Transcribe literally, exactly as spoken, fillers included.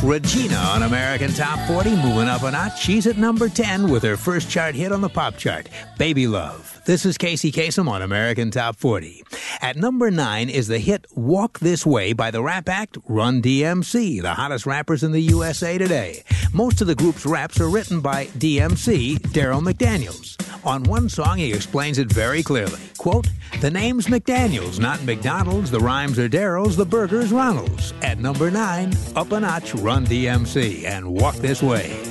Regina on American Top forty, moving up a notch. She's at number ten with her first chart hit on the pop chart, Baby Love. This is Casey Kasem on American Top forty. At number nine is the hit Walk This Way by the rap act Run D M C, the hottest rappers in the U S A today. Most of the group's raps are written by D M C, Daryl McDaniels. On one song, he explains it very clearly. Quote, "The name's McDaniels, not McDonald's. The rhymes are Daryl's, the burger's Ronald's." At number nine, up a notch, Run D M C and Walk This Way.